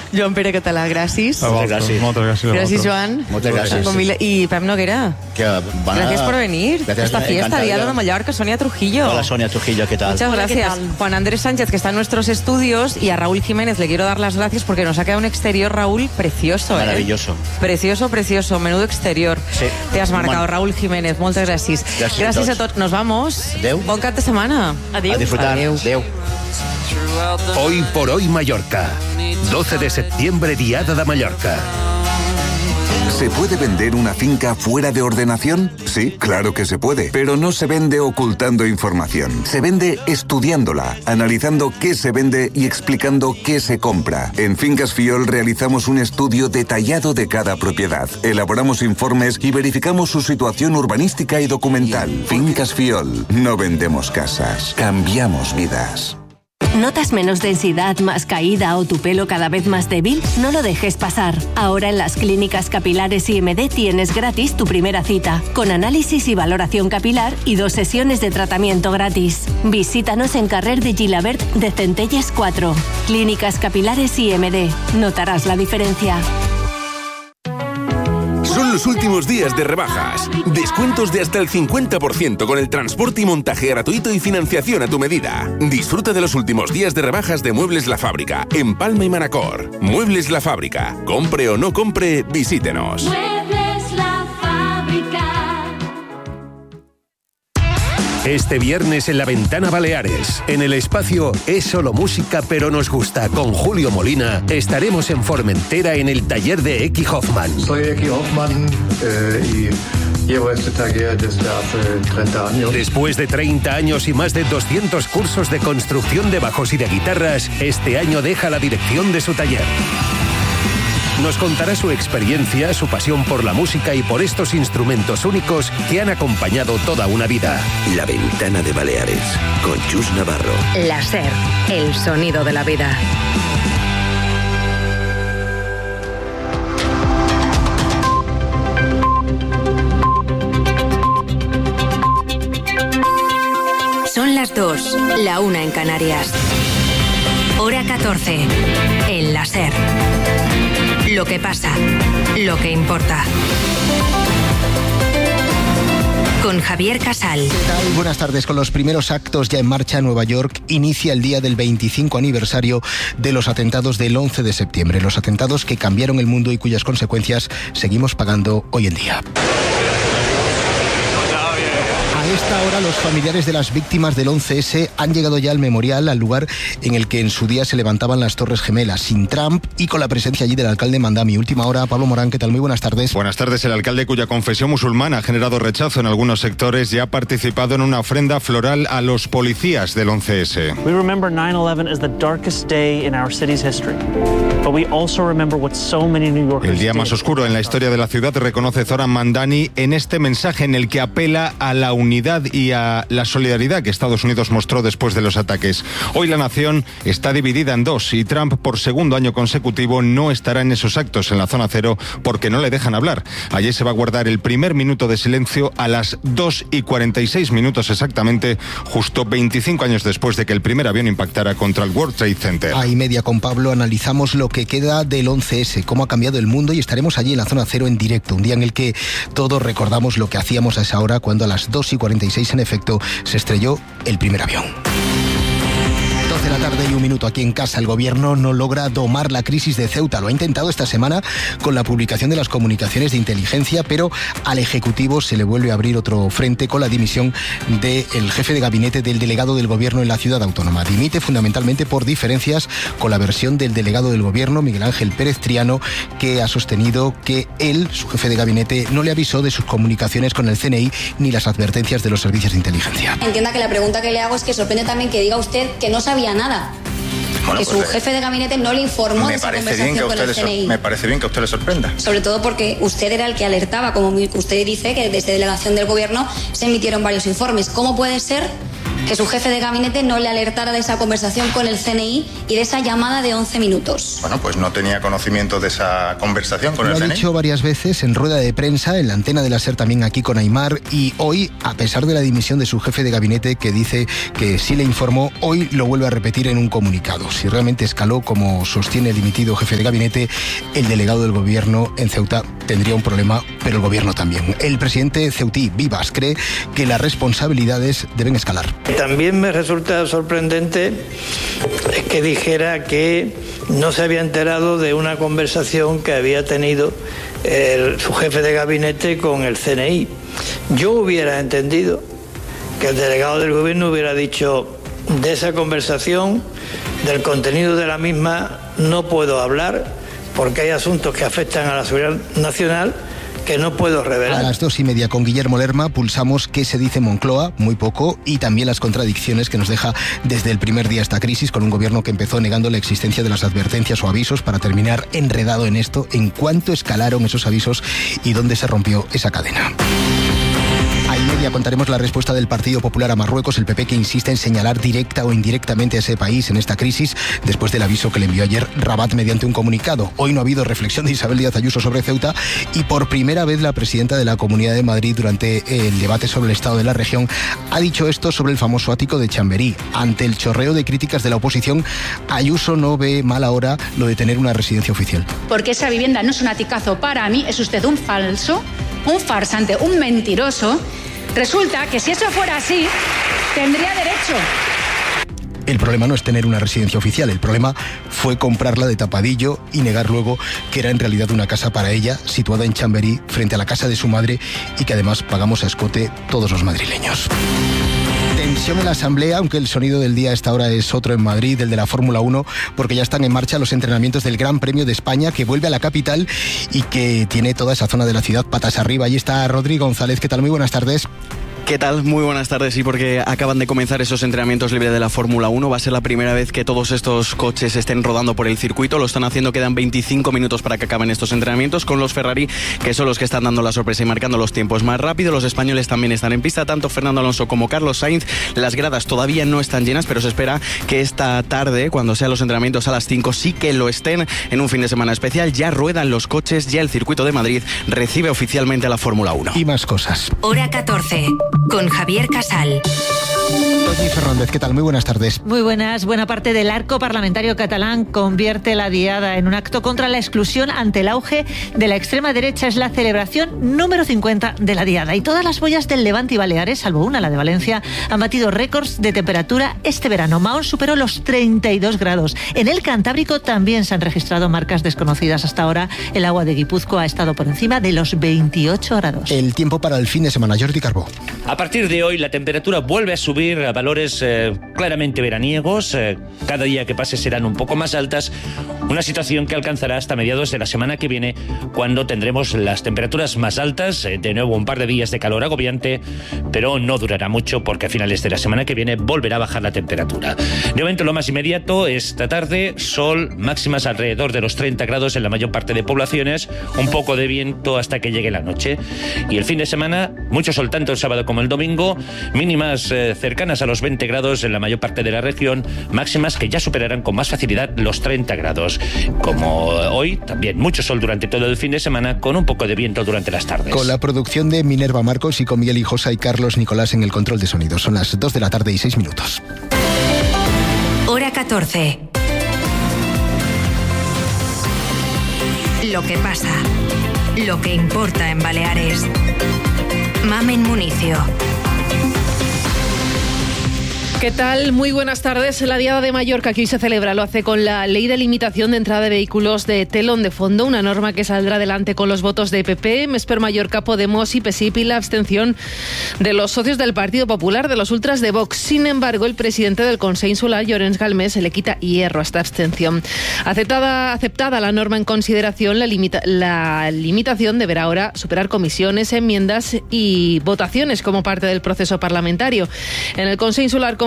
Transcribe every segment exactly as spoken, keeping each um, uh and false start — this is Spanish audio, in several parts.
Joan Pere Català, gràcies. Moltes gràcies. Moltes gràcies. Gràcies, Joan. Moltes gràcies. Y Pep Noguera. Que van a... Gracias por venir. Gracias, Esta fiesta, encantado. Diada de Mallorca, Sonia Trujillo. Hola, Sonia Trujillo, ¿qué tal? Muchas Hola, gracias. ¿qué tal? Juan Andrés Sánchez, que está en nuestros estudios, y a Raúl Jiménez le quiero dar las gracias porque nos ha quedado un exterior, Raúl, precioso. Maravilloso. ¿eh? Precioso, precioso. Menudo exterior. Sí. Te has marcado, Man. Raúl Jiménez. Moltes gràcies. Gràcies, Gràcies a tots. tots. Nos vamos. Adéu. Bon cap de setmana. Adéu. A disfrutar. Adéu. Adéu. Hoy por hoy Mallorca. doce de septiembre, Diada de Mallorca. ¿Se puede vender una finca fuera de ordenación? Sí, claro que se puede, pero no se vende ocultando información. Se vende estudiándola, analizando qué se vende y explicando qué se compra. En Fincas Fiol realizamos un estudio detallado de cada propiedad. Elaboramos informes y verificamos su situación urbanística y documental. Fincas Fiol. No vendemos casas, cambiamos vidas. ¿Notas menos densidad, más caída o tu pelo cada vez más débil? No lo dejes pasar. Ahora en las clínicas capilares I M D tienes gratis tu primera cita, con análisis y valoración capilar y dos sesiones de tratamiento gratis. Visítanos en Carrer de Gilabert de Centelles cuatro. Clínicas capilares I M D. Notarás la diferencia. Son los últimos días de rebajas. Descuentos de hasta el cincuenta por ciento con el transporte y montaje gratuito y financiación a tu medida. Disfruta de los últimos días de rebajas de Muebles La Fábrica, en Palma y Manacor. Muebles La Fábrica. Compre o no compre, visítenos. Muebles La Fábrica. Este viernes en La Ventana Baleares, en el espacio Es Solo Música pero Nos Gusta, con Julio Molina, estaremos en Formentera en el taller de Eki Hoffman. Soy Eki Hoffman eh, y llevo este taller desde hace treinta años. Después de treinta años y más de doscientos cursos de construcción de bajos y de guitarras, este año deja la dirección de su taller. Nos contará su experiencia, su pasión por la música y por estos instrumentos únicos que han acompañado toda una vida. La Ventana de Baleares, con Chus Navarro. La SER, el sonido de la vida. Son las dos, la una en Canarias. Hora catorce, en la SER. Lo que pasa, lo que importa. Con Javier Casal. ¿Qué tal? Buenas tardes. Con los primeros actos ya en marcha, Nueva York inicia el día del veinticinco aniversario de los atentados del once de septiembre. Los atentados que cambiaron el mundo y cuyas consecuencias seguimos pagando hoy en día. A esta hora los familiares de las víctimas del once ese han llegado ya al memorial, al lugar en el que en su día se levantaban las Torres Gemelas, sin Trump y con la presencia allí del alcalde Mandami. Última hora, Pablo Morán, ¿qué tal? Muy buenas tardes. Buenas tardes. El alcalde, cuya confesión musulmana ha generado rechazo en algunos sectores, ya ha participado en una ofrenda floral a los policías del once ese. We remember nine eleven as the darkest day in our city's history. But we also remember what so many New Yorkers El día más oscuro en la historia de la ciudad, reconoce Zoran Mandani en este mensaje en el que apela a la unidad y a la solidaridad que Estados Unidos mostró después de los ataques. Hoy la nación está dividida en dos y Trump por segundo año consecutivo no estará en esos actos en la zona cero porque no le dejan hablar. Allí se va a guardar el primer minuto de silencio a las dos y cuarenta y seis minutos exactamente, justo veinticinco años después de que el primer avión impactara contra el World Trade Center. A y media con Pablo analizamos lo que queda del once ese, cómo ha cambiado el mundo, y estaremos allí en la zona cero en directo, un día en el que todos recordamos lo que hacíamos a esa hora cuando a las dos y cuarenta y seis en efecto se estrelló el primer avión. doce de la tarde y un minuto aquí en casa. El gobierno no logra domar la crisis de Ceuta. Lo ha intentado esta semana con la publicación de las comunicaciones de inteligencia, pero al Ejecutivo se le vuelve a abrir otro frente con la dimisión del jefe de gabinete del delegado del gobierno en la ciudad autónoma. Dimite fundamentalmente por diferencias con la versión del delegado del gobierno, Miguel Ángel Pérez Triano, que ha sostenido que él, su jefe de gabinete, no le avisó de sus comunicaciones con el C N I ni las advertencias de los servicios de inteligencia. Entienda que la pregunta que le hago es que sorprende también que diga usted que no sabía nada. Bueno, que pues su jefe de gabinete no le informó de esa conversación con el C N I. Me parece bien que a usted le sorprenda. Sobre todo porque usted era el que alertaba, como usted dice, que desde delegación del gobierno se emitieron varios informes. ¿Cómo puede ser que su jefe de gabinete no le alertara de esa conversación con el C N I y de esa llamada de once minutos. Bueno, pues no tenía conocimiento de esa conversación con Lo el C N I. Lo ha dicho varias veces en rueda de prensa, en la antena de la SER también aquí con Aimar, y hoy, a pesar de la dimisión de su jefe de gabinete que dice que sí le informó, hoy lo vuelve a repetir en un comunicado. Si realmente escaló, como sostiene el dimitido jefe de gabinete, el delegado del gobierno en Ceuta tendría un problema, pero el gobierno también. El presidente ceutí, Vivas, cree que las responsabilidades deben escalar. También me resulta sorprendente que dijera que no se había enterado de una conversación que había tenido el, su jefe de gabinete con el C N I. Yo hubiera entendido que el delegado del gobierno hubiera dicho: de esa conversación, del contenido de la misma, no puedo hablar porque hay asuntos que afectan a la seguridad nacional que no puedo revelar. A las dos y media con Guillermo Lerma pulsamos qué se dice Moncloa, muy poco, y también las contradicciones que nos deja desde el primer día esta crisis, con un gobierno que empezó negando la existencia de las advertencias o avisos para terminar enredado en esto, en cuánto escalaron esos avisos y dónde se rompió esa cadena. A y media contaremos la respuesta del Partido Popular a Marruecos, el P P que insiste en señalar directa o indirectamente a ese país en esta crisis después del aviso que le envió ayer Rabat mediante un comunicado. Hoy no ha habido reflexión de Isabel Díaz Ayuso sobre Ceuta y por primera vez la presidenta de la Comunidad de Madrid, durante el debate sobre el estado de la región, ha dicho esto sobre el famoso ático de Chamberí. Ante el chorreo de críticas de la oposición, Ayuso no ve mal ahora lo de tener una residencia oficial. Porque esa vivienda no es un aticazo para mí, es usted un falso, un farsante, un mentiroso. Resulta que si eso fuera así, tendría derecho. El problema no es tener una residencia oficial, el problema fue comprarla de tapadillo y negar luego que era en realidad una casa para ella, situada en Chamberí, frente a la casa de su madre, y que además pagamos a escote todos los madrileños. Tensión en la Asamblea, aunque el sonido del día a esta hora es otro en Madrid, el de la Fórmula uno, porque ya están en marcha los entrenamientos del Gran Premio de España, que vuelve a la capital y que tiene toda esa zona de la ciudad patas arriba. Allí está Rodrigo González. ¿Qué tal? Muy buenas tardes. ¿Qué tal? Muy buenas tardes. Sí, porque acaban de comenzar esos entrenamientos libres de la Fórmula uno. Va a ser la primera vez que todos estos coches estén rodando por el circuito. Lo están haciendo, quedan veinticinco minutos para que acaben estos entrenamientos, con los Ferrari, que son los que están dando la sorpresa y marcando los tiempos más rápido. Los españoles también están en pista, tanto Fernando Alonso como Carlos Sainz. Las gradas todavía no están llenas, pero se espera que esta tarde, cuando sean los entrenamientos a las cinco, sí que lo estén. En un fin de semana especial ya ruedan los coches, ya el circuito de Madrid recibe oficialmente a la Fórmula uno. Y más cosas. Hora catorce, con Javier Casal. Toñi Fernández, ¿qué tal? Muy buenas tardes. Muy buenas. Buena parte del arco parlamentario catalán convierte la diada en un acto contra la exclusión ante el auge de la extrema derecha. Es la celebración número cincuenta de la diada. Y todas las boyas del Levante y Baleares, salvo una, la de Valencia, han batido récords de temperatura este verano. Mahón superó los treinta y dos grados. En el Cantábrico también se han registrado marcas desconocidas hasta ahora. El agua de Guipúzcoa ha estado por encima de los veintiocho grados. El tiempo para el fin de semana, Jordi Carbó. A partir de hoy la temperatura vuelve a subir a valores eh, claramente veraniegos. Eh, cada día que pase serán un poco más altas. Una situación que alcanzará hasta mediados de la semana que viene, cuando tendremos las temperaturas más altas. Eh, de nuevo un par de días de calor agobiante, pero no durará mucho, porque a finales de la semana que viene volverá a bajar la temperatura. De momento lo más inmediato, esta tarde sol, máximas alrededor de los treinta grados en la mayor parte de poblaciones, un poco de viento hasta que llegue la noche. Y el fin de semana, mucho sol tanto el sábado como el domingo, mínimas eh, cercanas a los veinte grados en la mayor parte de la región, máximas que ya superarán con más facilidad los treinta grados. Como hoy, también mucho sol durante todo el fin de semana, con un poco de viento durante las tardes. Con la producción de Minerva Marcos y con Miguel Hijosa y Carlos Nicolás en el control de sonido. Son las dos de la tarde y seis minutos. Hora catorce. Lo que pasa, lo que importa en Baleares. Mamen Municio. ¿Qué tal? Muy buenas tardes. La Diada de Mallorca, que hoy se celebra, lo hace con la Ley de Limitación de Entrada de Vehículos de Telón de Fondo, una norma que saldrá adelante con los votos de P P, Mesper Mallorca, Podemos y P S I P, y la abstención de los socios del Partido Popular, de los ultras de Vox. Sin embargo, el presidente del Consell Insular, Llorenç Galmés, se le quita hierro a esta abstención. Aceptada, aceptada la norma en consideración, la, limita, la limitación deberá ahora superar comisiones, enmiendas y votaciones como parte del proceso parlamentario. En el Consell Insular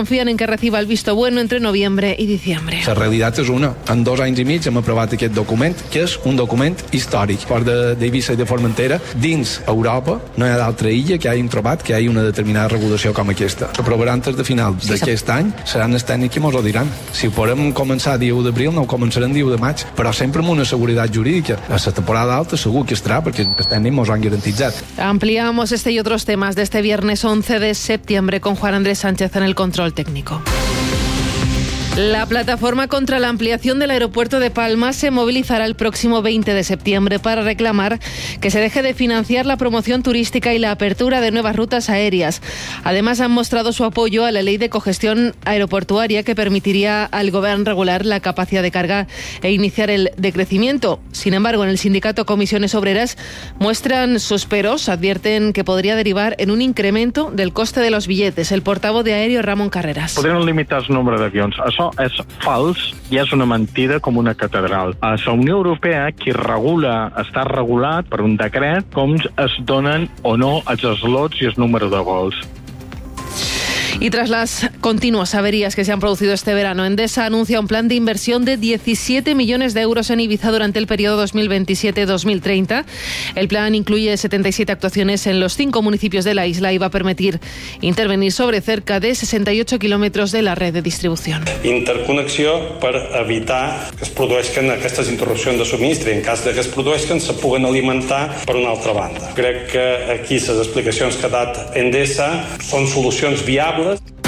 confían en que reciba el visto bueno entre noviembre y diciembre. La realitat és una. En dos anys i mig hem aprovat aquest document, que és un document històric. Fora de- d'Eivissa i de Formentera, dins Europa, no hi ha d'altra illa que hagin trobat que hi hagi una determinada regulació com aquesta. S'aprovarà antes de final d'aquest any, seran els tècnics que mos ho diran. Si ho podem començar dia u d'abril, no ho començarem dia u de maig, però sempre amb una seguretat jurídica. A la temporada alta segur que estarà, perquè els tècnics mos han garantitzat. Ampliamos este y otros temas de este viernes once de septiembre con Juan Andrés Sánchez en el control técnico. La plataforma contra la ampliación del aeropuerto de Palma se movilizará el próximo veinte de septiembre para reclamar que se deje de financiar la promoción turística y la apertura de nuevas rutas aéreas. Además, han mostrado su apoyo a la ley de cogestión aeroportuaria que permitiría al gobierno regular la capacidad de carga e iniciar el decrecimiento. Sin embargo, en el sindicato Comisiones Obreras muestran sus peros, advierten que podría derivar en un incremento del coste de los billetes. El portavoz de Aéreo, Ramón Carreras. Podrien limitar el nombre d'avions. Això és fals i és una mentida com una catedral. A la Unió Europea, qui regula, està regulat per un decret com es donen o no els slots i el número de vols. Y tras las continuas averías que se han producido este verano, Endesa anuncia un plan de inversión de diecisiete millones de euros en Ibiza durante el periodo dos mil veintisiete a dos mil treinta. El plan incluye setenta y siete actuaciones en los cinco municipios de la isla y va a permitir intervenir sobre cerca de sesenta y ocho kilómetros de la red de distribución. Interconnexió per evitar que es produeixin aquestes interrupcions de subministre i en cas de que es produeixin se puguen alimentar per una altra banda. Crec que aquí les explicacions que ha dat Endesa són solucions viables.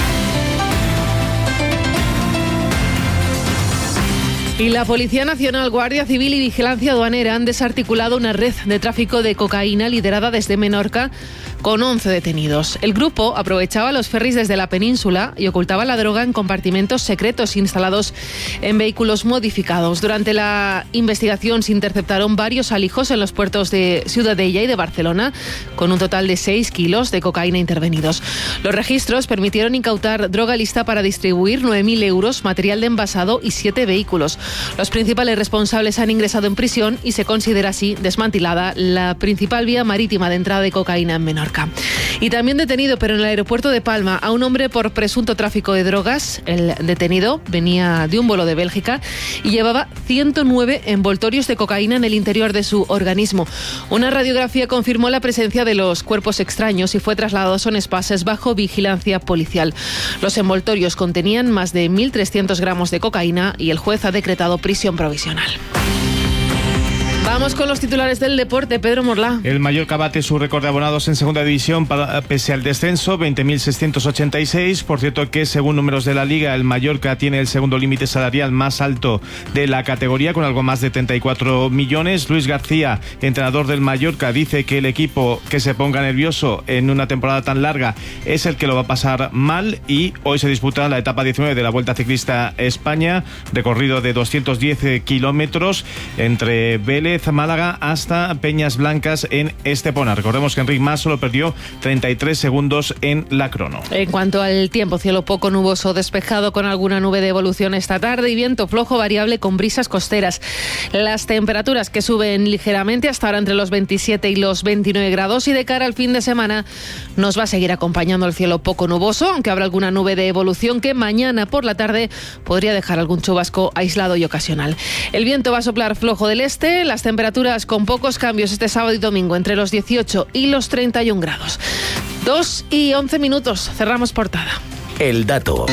Y la Policía Nacional, Guardia Civil y Vigilancia Aduanera han desarticulado una red de tráfico de cocaína liderada desde Menorca con once detenidos. El grupo aprovechaba los ferries desde la península y ocultaba la droga en compartimentos secretos instalados en vehículos modificados. Durante la investigación se interceptaron varios alijos en los puertos de Ciudadella y de Barcelona, con un total de seis kilos de cocaína intervenidos. Los registros permitieron incautar droga lista para distribuir nueve mil euros, material de envasado y siete vehículos. Los principales responsables han ingresado en prisión y se considera así desmantelada la principal vía marítima de entrada de cocaína en Menorca. Y también detenido, pero en el aeropuerto de Palma, a un hombre por presunto tráfico de drogas. El detenido venía de un vuelo de Bélgica y llevaba ciento nueve envoltorios de cocaína en el interior de su organismo. Una radiografía confirmó la presencia de los cuerpos extraños y fue trasladado a Son Espases bajo vigilancia policial. Los envoltorios contenían más de mil trescientos gramos de cocaína y el juez ha decretado prisión provisional. Vamos con los titulares del deporte. Pedro Morlá. El Mallorca bate su récord de abonados en segunda división para, pese al descenso, veinte mil seiscientos ochenta y seis. Por cierto que según números de la Liga, el Mallorca tiene el segundo límite salarial más alto de la categoría, con algo más de treinta y cuatro millones. Luis García, entrenador del Mallorca, dice que el equipo que se ponga nervioso en una temporada tan larga es el que lo va a pasar mal, y hoy se disputa la etapa diecinueve de la Vuelta Ciclista España, recorrido de doscientos diez kilómetros entre Vélez, Málaga hasta Peñas Blancas en Estepona. Recordemos que Enric Mas solo perdió treinta y tres segundos en la crono. En cuanto al tiempo, cielo poco nuboso despejado con alguna nube de evolución esta tarde y viento flojo variable con brisas costeras. Las temperaturas que suben ligeramente hasta ahora entre los veintisiete y los veintinueve grados, y de cara al fin de semana nos va a seguir acompañando el cielo poco nuboso, aunque habrá alguna nube de evolución que mañana por la tarde podría dejar algún chubasco aislado y ocasional. El viento va a soplar flojo del este, las temperaturas con pocos cambios este sábado y domingo entre los dieciocho y los treinta y un grados. dos y once minutos, cerramos portada. El dato.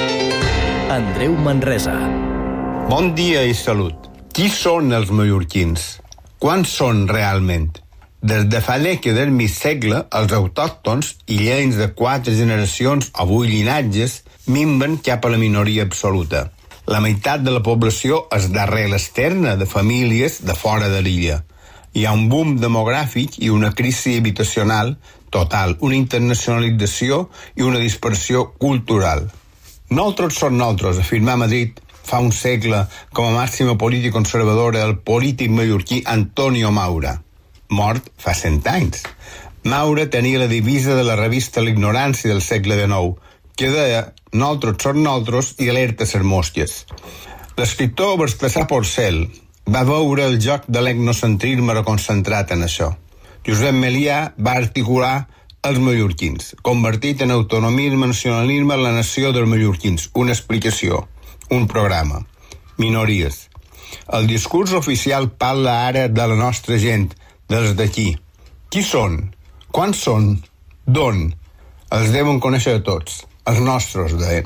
Andreu Manresa. Bon dia i salut. Qui són els mallorquins? Quants són realment? Des de fa dècades mig segle, els autòctons i llens de quatre generacions, avui llinatges, minven cap a la minoria absoluta. La meitat de la població és d'arrel externa de famílies de fora de l'illa. Hi ha un boom demogràfic i una crisi habitacional total, una internacionalització i una dispersió cultural. Nosaltres som nosaltres, afirmà Madrid fa un segle com a màxima política conservadora el polític mallorquí Antonio Maura, mort fa cent anys. Maura tenia la divisa de la revista L'Ignorància del segle dinou, que deia «Nosaltres som nosaltres» i alerta les mosques. L'escriptor Baltasar Porcel va veure el joc de l'etnocentrisme reconcentrat en això. Josep Melià va articular els mallorquins, convertit en autonomisme, nacionalisme, la nació dels mallorquins. Una explicació, un programa. Minories. El discurs oficial parla ara de la nostra gent, dels d'aquí. Qui són? Quants són? D'on? Els deuen conèixer a tots. Els nostres, deien.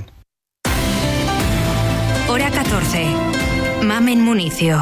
Hora catorce. Mamen Municio.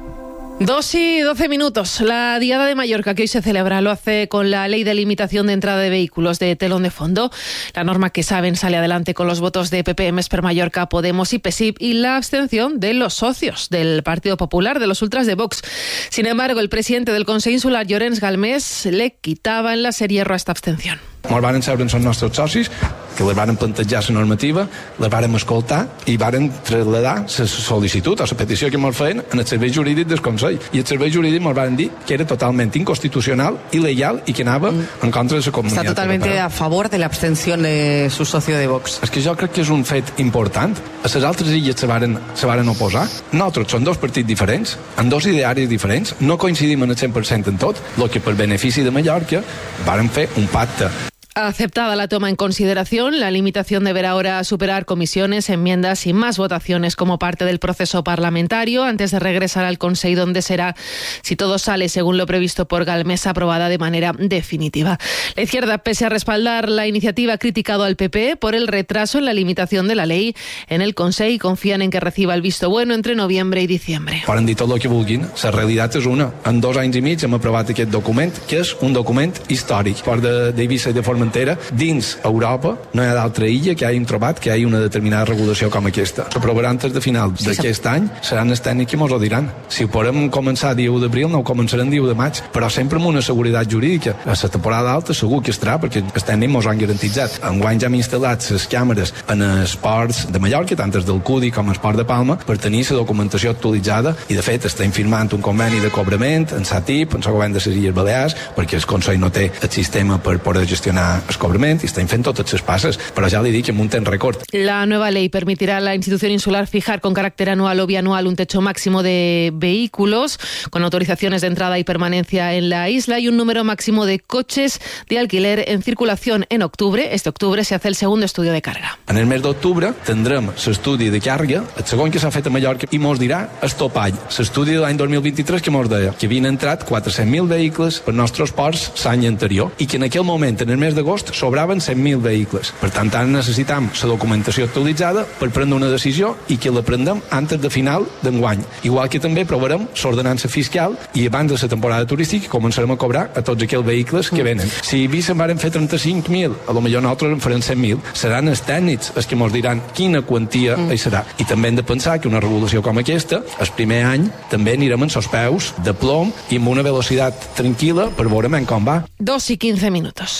Dos y doce minutos. La Diada de Mallorca, que hoy se celebra, lo hace con la Ley de Limitación de Entrada de Vehículos de telón de fondo. La norma, que saben, sale adelante con los votos de P P, Més per Mallorca, Podemos y P S I P y la abstención de los socios del Partido Popular, de los ultras de Vox. Sin embargo, el presidente del Consell Insular, Llorenç Galmés, le quitaba en la serie a esta abstención. Ens varen seure amb els nostres socis, que les varen plantejar la normativa, les varen escoltar i varen traslladar la sol·licitud o la petició que ens feien en el servei jurídic del Consell. I el servei jurídic ens varen dir que era totalment inconstitucional, il·legal i que anava mm. en contra de la comunitat. Está totalmente a favor de la abstención de su socio de Vox. És que jo crec que és un fet important. A les altres illes se varen, se varen oposar. Nosaltres som dos partits diferents, amb dos idearis diferents, no coincidim en el cent per cent en tot, el que per benefici de Mallorca varen fer un pacte. Aceptada la toma en consideración, la limitación deberá ahora superar comisiones, enmiendas y más votaciones como parte del proceso parlamentario antes de regresar al Consell, donde será, si todo sale según lo previsto por Galmés, aprobada de manera definitiva. La izquierda, pese a respaldar la iniciativa, ha criticado al P P por el retraso en la limitación de la ley en el Consell y confían en que reciba el visto bueno entre noviembre y diciembre. Poden dir tot el que vulguin, la realitat és una. En dos anys i mig hem aprovat aquest document, que és un document històric. Port d'Eivissa i de Formentera, dins Europa no hi ha d'altra illa que hagin trobat que hi ha una determinada regulació com aquesta. S'aprovarà antes de final d'aquest any, seran els tècnics que mos ho diran. Si ho podem començar dia u d'abril, no ho començarem dia u de maig, però sempre amb una seguretat jurídica. A la temporada alta segur que estarà, perquè els tècnics mos ho han garantitzat. Enguany ja hem instal·lat les càmeres en els ports de Mallorca, tant els del Cudi com els ports de Palma, per tenir la documentació actualitzada i, de fet, estem firmant un conveni de cobrament en S A T I P, en el govern de les Illes Balears, perquè el Consell no té el sistema per poder gestionar el cobrament i estem fent totes les passes, però ja li dic que en un temps record. La nueva ley permitirá a la institución insular fijar con carácter anual o bianual un techo máximo de vehículos con autorizaciones de entrada y permanencia en la isla y un número máximo de coches de alquiler en circulación en octubre. Este octubre se hace el segundo estudio de carga. En el mes d'octubre tindrem l'estudi de càrrega, el segon que s'ha fet a Mallorca, i mos dirà el topall. L'estudi de l'any dos mil vint-i-tres que mos deia que havien entrat quatre-cents mil vehicles per nostres ports l'any anterior i que en aquell moment, en el mes d'agost, sobraven cent mil vehicles. Per tant, ara necessitam la documentació actualitzada per prendre una decisió i que la prendem antes de final d'enguany. Igual que també aprovarem l'ordenança fiscal i abans de la temporada turística començarem a cobrar a tots aquells vehicles que venen. Si a Eivissa en varen fer trenta-cinc mil, a lo millor nosaltres en farem cent mil. Seran els tècnics els que ens diran quina quantia mm. hi serà. I també hem de pensar que una regulació com aquesta, el primer any, també anirem en sos peus de plom i amb una velocitat tranquil·la per veure com va. Dos y quince minutos.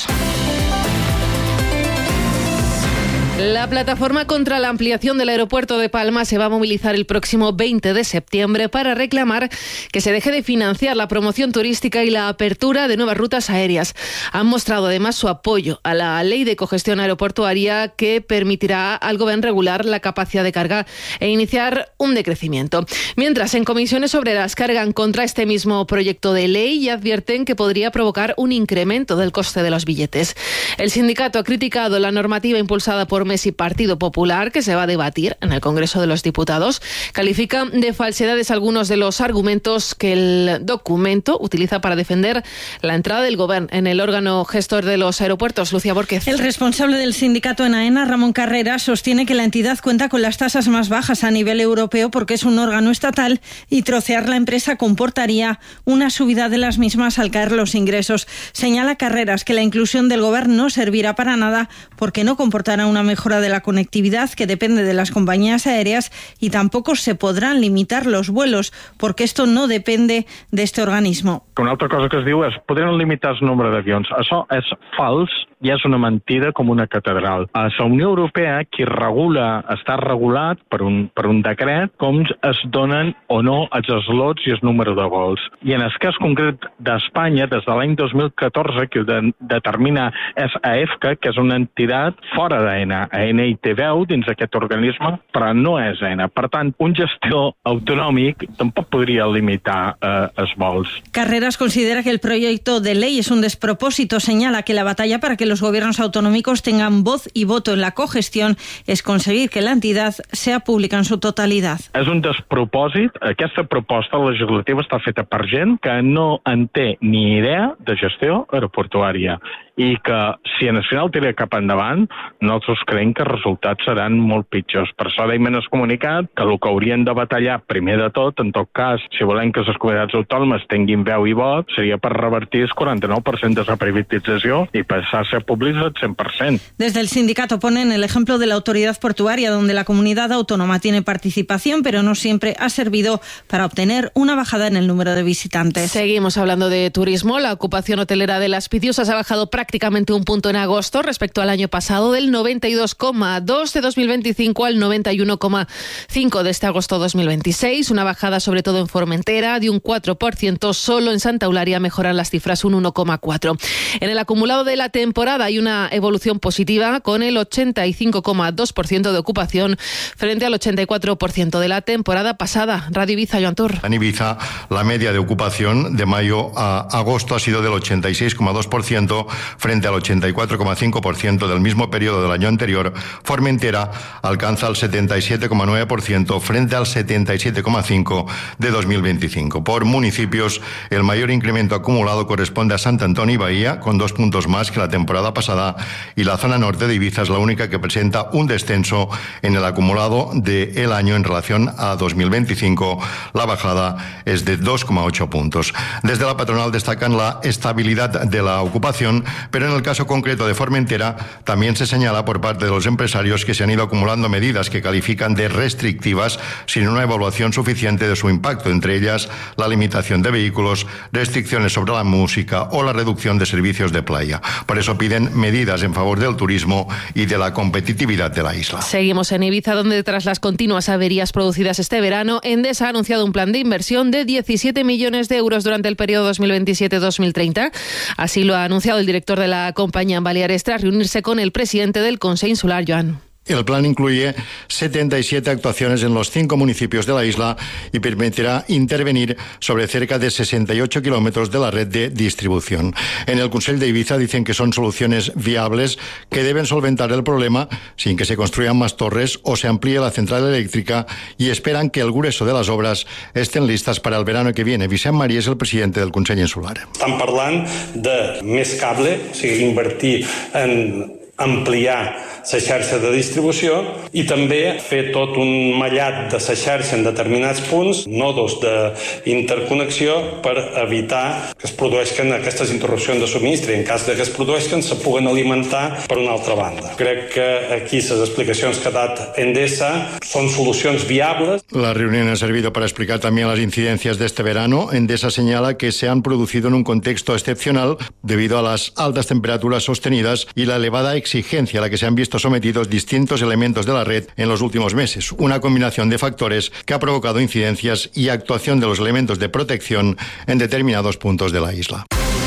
La plataforma contra la ampliación del aeropuerto de Palma se va a movilizar el próximo veinte de septiembre para reclamar que se deje de financiar la promoción turística y la apertura de nuevas rutas aéreas. Han mostrado además su apoyo a la ley de cogestión aeroportuaria que permitirá al gobierno regular la capacidad de carga e iniciar un decrecimiento. Mientras, en comisiones obreras cargan contra este mismo proyecto de ley y advierten que podría provocar un incremento del coste de los billetes. El sindicato ha criticado la normativa impulsada por Més y Partido Popular, que se va a debatir en el Congreso de los Diputados. Califica de falsedades algunos de los argumentos que el documento utiliza para defender la entrada del Gobierno en el órgano gestor de los aeropuertos. Lucía Borquez. El responsable del sindicato en AENA, Ramón Carreras, sostiene que la entidad cuenta con las tasas más bajas a nivel europeo porque es un órgano estatal y trocear la empresa comportaría una subida de las mismas al caer los ingresos. Señala Carreras que la inclusión del Gobierno no servirá para nada porque no comportará una mejora de la conectividad que depende de las compañías aéreas y tampoco se podrán limitar los vuelos porque esto no depende de este organismo. Una altra cosa que es diu és podrem limitar el nombre d'avions. Això és fals ja és una mentida com una catedral. A la Unió Europea qui regula, està regulat per un, per un decret com es donen o no els slots i el número de gols. I en el cas concret d'Espanya, des de l'any dos mil catorze, que ho de, determina és A F C A, que és una entitat fora d'AENA. AENA hi té veu dins aquest organisme, però no és AENA. Per tant, un gestor autonòmic tampoc podria limitar eh, els vols. Carreras considera que el proyecto de ley es un despropósito. Señala que la batalla para que los gobiernos autonómicos tengan voz y voto en la cogestión es conseguir que la entidad sea pública en su totalidad. És un despropòsit. Aquesta proposta legislativa està feta per gent que no en té ni idea de gestió aeroportuària i que, si en el final tira cap endavant, nosaltres creiem que els resultats seran molt pitjors. Per això deim en el comunicat que el que haurien de batallar primer de tot, en tot cas, si volem que les comunitats autònomes tinguin veu i vot, seria per revertir el quaranta-nou per cent de la privatització i passar a ser públics al cent per cent. Desde el sindicato ponen el ejemplo de la autoridad portuaria, donde la comunidad autónoma tiene participación, pero no siempre ha servido para obtener una bajada en el número de visitantes. Seguimos hablando de turismo. La ocupación hotelera de Las Pitiusas ha bajado prácticamente un punto en agosto respecto al año pasado, del noventa y dos coma dos de dos mil veinticinco al noventa y uno coma cinco de este agosto dos mil veintiséis. Una bajada sobre todo en Formentera de un cuatro por ciento. Solo en Santa Eulalia mejoran las cifras un uno coma cuatro. En el acumulado de la temporada hay una evolución positiva con el ochenta y cinco coma dos por ciento de ocupación frente al ochenta y cuatro por ciento de la temporada pasada. Radio Ibiza, Joan Tur. En Ibiza, la media de ocupación de mayo a agosto ha sido del ochenta y seis coma dos por ciento frente al ochenta y cuatro coma cinco por ciento del mismo periodo del año anterior. Formentera alcanza el setenta y siete coma nueve por ciento frente al setenta y siete coma cinco por ciento de dos mil veinticinco. Por municipios, el mayor incremento acumulado corresponde a Sant Antoni y Bahía, con dos puntos más que la temporada pasada, y la zona norte de Ibiza es la única que presenta un descenso en el acumulado del año en relación a dos mil veinticinco. La bajada es de dos coma ocho puntos. Desde la patronal destacan la estabilidad de la ocupación, pero en el caso concreto de Formentera también se señala por parte de los empresarios que se han ido acumulando medidas que califican de restrictivas sin una evaluación suficiente de su impacto, entre ellas la limitación de vehículos, restricciones sobre la música o la reducción de servicios de playa. Por eso piden medidas en favor del turismo y de la competitividad de la isla. Seguimos en Ibiza, donde tras las continuas averías producidas este verano, Endesa ha anunciado un plan de inversión de diecisiete millones de euros durante el periodo dos mil veintisiete dos mil treinta. Así lo ha anunciado el director de la compañía en Baleares tras reunirse con el presidente del Consell Insular, Joan. El plan incluye setenta y siete actuaciones en los cinco municipios de la isla y permitirá intervenir sobre cerca de sesenta y ocho kilómetros de la red de distribución. En el Consell de Ibiza dicen que son soluciones viables que deben solventar el problema sin que se construyan más torres o se amplíe la central eléctrica, y esperan que el grueso de las obras estén listas para el verano que viene. Vicent Marí es el presidente del Consell Insular. Estan parlant de més cable, o sigui, invertir en ampliar la xarxa de distribució i també fer tot un mallat de la xarxa en determinats punts, nodos d'interconnexió, per evitar que es produeixen aquestes interrupcions de subministre i en cas de que es produeixen se puguen alimentar per una altra banda. Crec que aquí les explicacions que ha dat Endesa son solucions viables. La reunión ha servido para explicar también las incidencias de este verano. Endesa señala que se han producido en un contexto excepcional debido a las altas temperaturas sostenidas y la elevada exigencia a la que se han visto sometidos distintos elementos de la red en los últimos meses. Una combinación de factores que ha provocado incidencias y actuación de los elementos de protección en determinados puntos de la isla.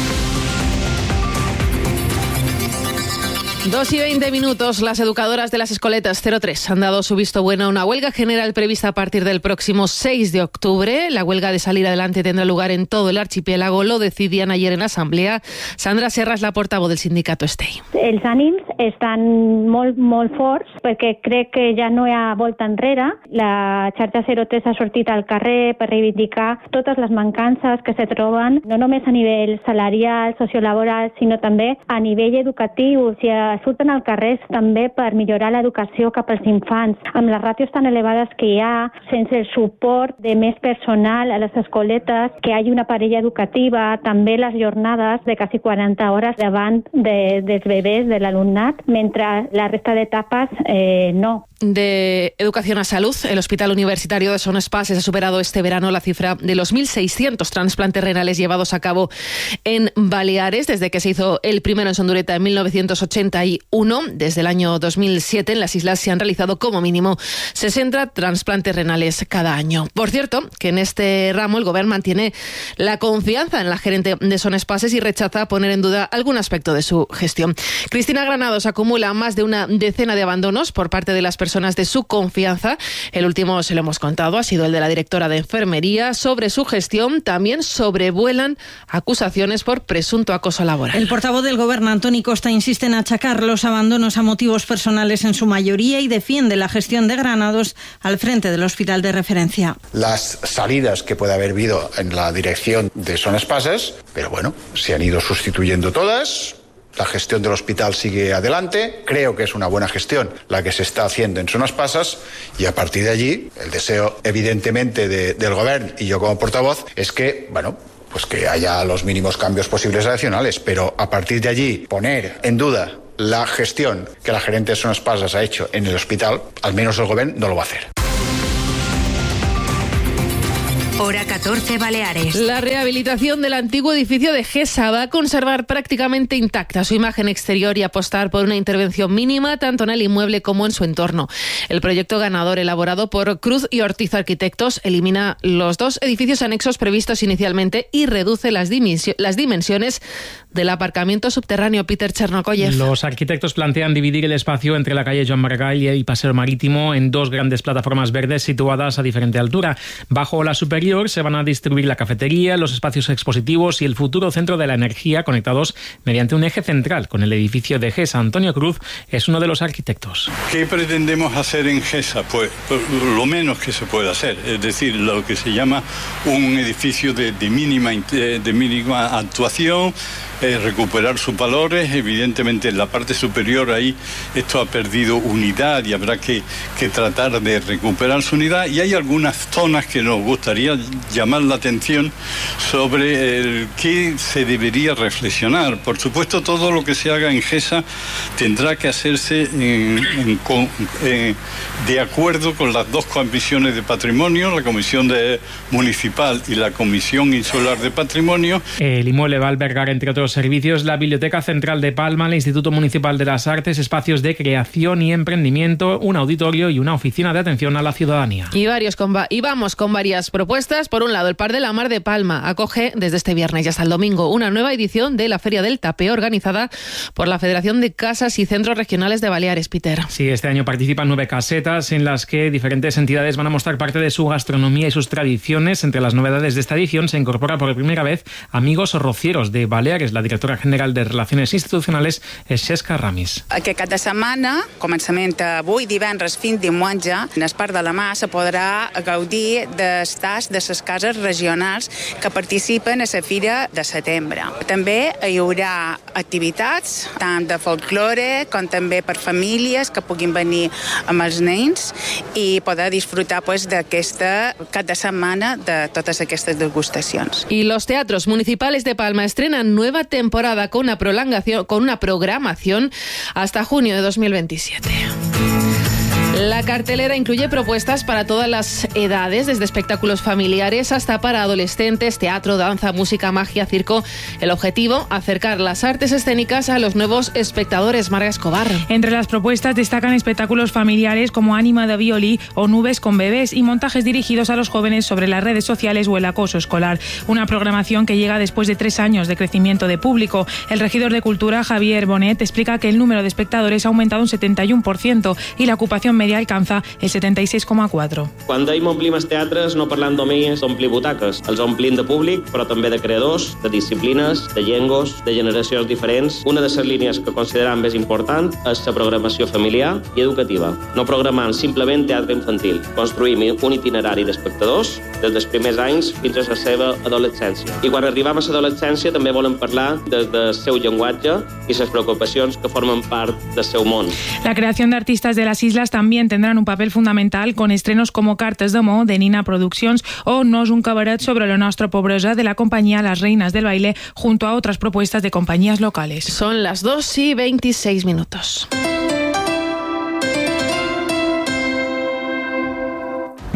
Dos y veinte minutos. Las educadoras de las escoletas cero tres han dado su visto bueno a una huelga general prevista a partir del próximo seis de octubre. La huelga de salir adelante tendrá lugar en todo el archipiélago. Lo decidían ayer en asamblea. Sandra Serra és la portavoz del sindicato Estei. Els ànims estan molt, molt forts perquè crec que ja no hi ha volta enrere. La xarxa zero tres ha sortit al carrer per reivindicar totes les mancances que se troben, no només a nivell salarial, sociolaboral, sinó també a nivell educatiu. O sigui, surten al carrer també per millorar l'educació cap als infants. Amb les ràtios tan elevades que hi ha, sense el suport de més personal a les escoletes, que hi hagi una parella educativa, també les jornades de quasi quaranta hores davant de, dels bebès, de l'alumnat, mentre la resta d'etapes eh, no. de educación a salud, el Hospital Universitario de Son Espases ha superado este verano la cifra de los mil seiscientos trasplantes renales llevados a cabo en Baleares, desde que se hizo el primero en Sondureta en mil novecientos ochenta y uno. Desde el año dos mil siete en las islas se han realizado como mínimo sesenta trasplantes renales cada año. Por cierto, que en este ramo el Gobierno mantiene la confianza en la gerente de Son Espases y rechaza poner en duda algún aspecto de su gestión. Cristina Granados acumula más de una decena de abandonos por parte de las personas de su confianza. El último, se lo hemos contado, ha sido el de la directora de enfermería. Sobre su gestión también sobrevuelan acusaciones por presunto acoso laboral. El portavoz del Gobierno, Antoni Costa, insiste en achacar los abandonos a motivos personales en su mayoría y defiende la gestión de Granados al frente del hospital de referencia. Las salidas que puede haber habido en la dirección de Son Espases, pero bueno, se han ido sustituyendo todas. La gestión del hospital sigue adelante. Creo que es una buena gestión la que se está haciendo en Son Espases y a partir de allí el deseo evidentemente de, del Gobierno y yo como portavoz es que, bueno, pues que haya los mínimos cambios posibles adicionales, pero a partir de allí poner en duda la gestión que la gerente de Son Espases ha hecho en el hospital, al menos el Gobierno no lo va a hacer. Hora catorce, Baleares. La rehabilitación del antiguo edificio de Gesa va a conservar prácticamente intacta su imagen exterior y apostar por una intervención mínima tanto en el inmueble como en su entorno. El proyecto ganador, elaborado por Cruz y Ortiz Arquitectos, elimina los dos edificios anexos previstos inicialmente y reduce las, dimensio- las dimensiones del aparcamiento subterráneo. Peter Chernokoyev. Los arquitectos plantean dividir el espacio entre la calle Joan Maragall y Paseo Marítimo en dos grandes plataformas verdes situadas a diferente altura. Bajo la superior se van a distribuir la cafetería, los espacios expositivos y el futuro centro de la energía conectados mediante un eje central con el edificio de Gesa. Antonio Cruz es uno de los arquitectos. ¿Qué pretendemos hacer en Gesa? Pues lo menos que se puede hacer, es decir, lo que se llama un edificio de, de, mínima, de mínima actuación, eh, recuperar sus valores. Evidentemente en la parte superior ahí esto ha perdido unidad y habrá que, que tratar de recuperar su unidad, y hay algunas zonas que nos gustaría llamar la atención sobre el qué se debería reflexionar. Por supuesto, todo lo que se haga en Gesa tendrá que hacerse en, en, con, eh, de acuerdo con las dos comisiones de patrimonio, la comisión de, municipal y la comisión insular de patrimonio. El inmueble va a albergar, entre otros servicios, la Biblioteca Central de Palma, el Instituto Municipal de las Artes, espacios de creación y emprendimiento, un auditorio y una oficina de atención a la ciudadanía. Y, varios con va- y vamos con varias propuestas. Por un lado, el Par de la Mar de Palma acoge desde este viernes y hasta el domingo una nueva edición de la Feria del Tapeo, organizada por la Federación de Casas y Centros Regionales de Baleares. Peter. Sí, este año participan nueve casetas en las que diferentes entidades van a mostrar parte de su gastronomía y sus tradiciones. Entre las novedades de esta edición se incorpora por primera vez Amigos Rocieros de Baleares. La directora general de Relaciones Institucionales és Xesca Ramis. Aquest cap de setmana, començament avui, divendres fins diumenge, en el Parc de la Mar se podrà gaudir dels tasts de les cases regionals que participen a la Fira de setembre. També hi haurà activitats tant de folklore com també per famílies que puguin venir amb els nens i poder disfrutar pues, d'aquesta cap de setmana de totes aquestes degustacions. Y los teatros municipales de Palma estrenan nueva temporada con una prolongación, con una programación hasta junio de dos mil veintisiete. La cartelera incluye propuestas para todas las edades, desde espectáculos familiares hasta para adolescentes, teatro, danza, música, magia, circo. El objetivo, acercar las artes escénicas a los nuevos espectadores. Marga Escobar. Entre las propuestas destacan espectáculos familiares como Ánima de Violí o Nubes con bebés y montajes dirigidos a los jóvenes sobre las redes sociales o el acoso escolar. Una programación que llega después de tres años de crecimiento de público. El regidor de Cultura, Javier Bonet, explica que el número de espectadores ha aumentado un setenta y uno por ciento y la ocupación media alcanza el setenta y seis coma cuatro. Quan dèiem omplim els teatres, no parlant només d'omplir butaques. Els omplim de públic, però també de creadors, de disciplines, de llengües, de generacions diferents. Una de les línies que considerem més important és la programació familiar i educativa. No programant simplement teatre infantil. Construïm un itinerari d'espectadors des dels primers anys fins a la seva adolescència. I quan arribem a l'adolescència també volem parlar des del seu llenguatge i les preocupacions que formen part del seu món. La creación de artistas de las islas también tendrán un papel fundamental con estrenos como Cartes d'amor de Nina Productions o No es un cabaret sobre la nostra pobresa de la compañía Las Reinas del Baile, junto a otras propuestas de compañías locales. Son las dos y veintiséis minutos.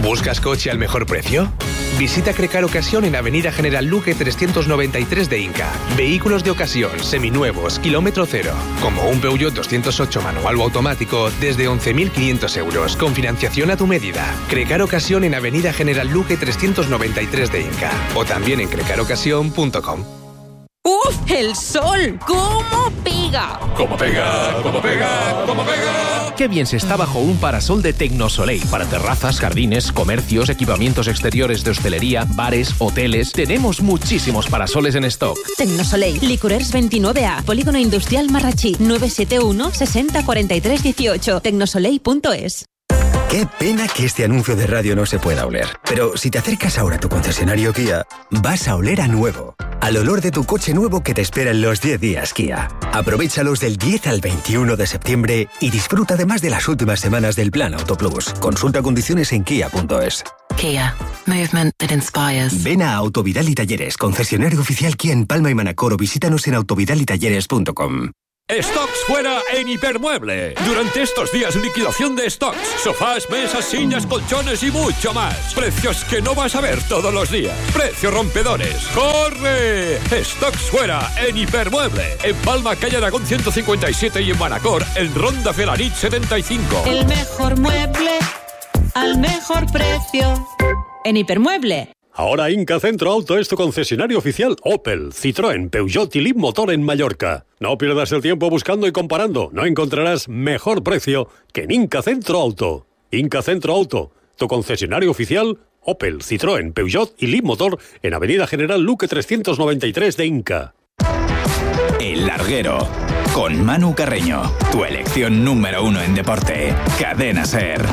¿Buscas coche al mejor precio? Visita Crecar Ocasión en Avenida General Luque trescientos noventa y tres de Inca. Vehículos de ocasión, seminuevos, kilómetro cero. Como un Peugeot doscientos ocho manual o automático desde once mil quinientos euros, con financiación a tu medida. Crecar Ocasión en Avenida General Luque trescientos noventa y tres de Inca. O también en crecar ocasión punto com. ¡Uf! ¡El sol! ¿Cómo pega? ¿Cómo pega? ¿Cómo pega? ¿Cómo pega? Qué bien se está bajo un parasol de Tecnosoleil. Para terrazas, jardines, comercios, equipamientos exteriores de hostelería, bares, hoteles. Tenemos muchísimos parasoles en stock. Tecnosoleil, Licorers veintinueve A, Polígono Industrial Marrachí, nueve siete uno, sesenta, cuarenta y tres, dieciocho, tecnosoleil punto es. Qué pena que este anuncio de radio no se pueda oler. Pero si te acercas ahora a tu concesionario Kia, vas a oler a nuevo. Al olor de tu coche nuevo que te espera en los diez días Kia. Aprovéchalos del diez al veintiuno de septiembre y disfruta además de las últimas semanas del Plan Auto Plus. Consulta condiciones en kia punto es. Kia. Movement that inspires. Ven a Autovidal y Talleres, concesionario oficial Kia en Palma y Manacor, o visítanos en autovidal y talleres punto com. Stocks fuera en Hipermueble. Durante estos días, liquidación de stocks. Sofás, mesas, sillas, colchones y mucho más. Precios que no vas a ver todos los días. Precios rompedores. ¡Corre! Stocks fuera en Hipermueble. En Palma, calle Aragón ciento cincuenta y siete, y en Manacor, en Ronda Felanich setenta y cinco. El mejor mueble al mejor precio. En Hipermueble. Ahora Inca Centro Auto es tu concesionario oficial Opel, Citroën, Peugeot y Leapmotor en Mallorca. No pierdas el tiempo buscando y comparando. No encontrarás mejor precio que en Inca Centro Auto. Inca Centro Auto, tu concesionario oficial Opel, Citroën, Peugeot y Leapmotor en Avenida General Luque trescientos noventa y tres de Inca. El Larguero, con Manu Carreño, tu elección número uno en deporte. Cadena SER.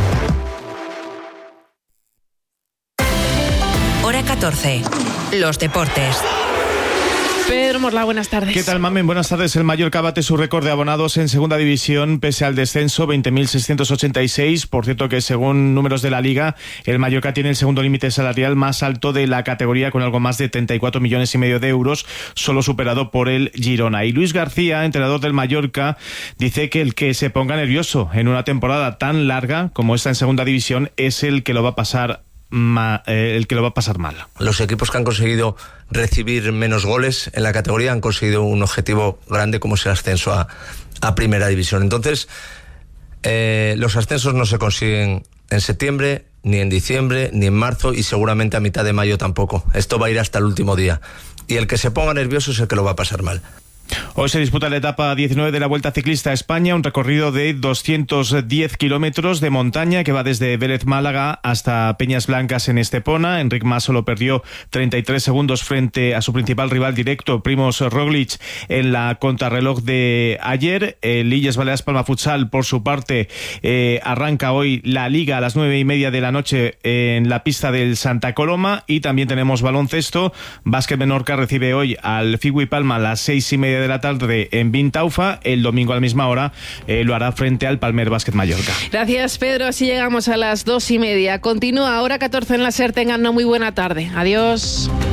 Hora catorce. Los deportes. Pedro Morla, buenas tardes. ¿Qué tal, Mamen? Buenas tardes. El Mallorca bate su récord de abonados en segunda división pese al descenso, veinte mil seiscientos ochenta y seis. Por cierto que según números de la Liga, el Mallorca tiene el segundo límite salarial más alto de la categoría, con algo más de treinta y cuatro millones y medio de euros, solo superado por el Girona. Y Luis García, entrenador del Mallorca, dice que el que se ponga nervioso en una temporada tan larga como esta en segunda división es el que lo va a pasar Ma, eh, el que lo va a pasar mal. Los equipos que han conseguido recibir menos goles en la categoría han conseguido un objetivo grande como es el ascenso a, a primera división. Entonces, eh, los ascensos no se consiguen en septiembre, ni en diciembre, ni en marzo, y seguramente a mitad de mayo tampoco. Esto va a ir hasta el último día. Y el que se ponga nervioso es el que lo va a pasar mal. Hoy se disputa la etapa diecinueve de la Vuelta Ciclista a España, un recorrido de doscientos diez kilómetros de montaña que va desde Vélez Málaga hasta Peñas Blancas en Estepona. Enric Mas solo perdió treinta y tres segundos frente a su principal rival directo, Primož Roglič, en la contrarreloj de ayer. El Illes Balears Palma Futsal, por su parte, eh, arranca hoy la Liga a las nueve y media de la noche en la pista del Santa Coloma. Y también tenemos baloncesto. Básquet Menorca recibe hoy al Figui Palma a las seis y media de la tarde en Vintaufa. El domingo a la misma hora eh, lo hará frente al Palmer Básquet Mallorca. Gracias, Pedro. Así llegamos a las dos y media. Continúa Hora catorce en la SER. Tengan una muy buena tarde. Adiós.